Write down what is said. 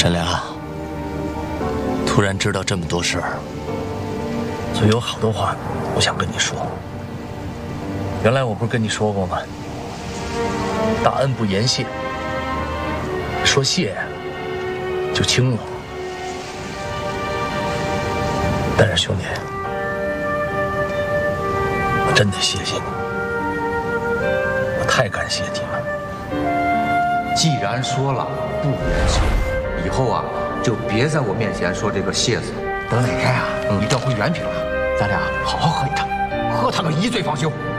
陈良，突然知道这么多事儿，所以有好多话我想跟你说。原来我不是跟你说过吗？大恩不言谢，说谢就轻了。但是兄弟，我真得谢谢你，我太感谢你了。 既然说了不言谢，以后啊就别在我面前说这个谢字。等哪天啊，你调回原平了，咱俩好好喝一趟，喝他个一醉方休。